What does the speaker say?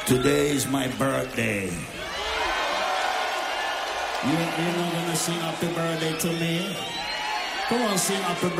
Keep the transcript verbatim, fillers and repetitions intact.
Today is my birthday. You, you're not gonna sing happy birthday to me? Come on, sing happy birthday.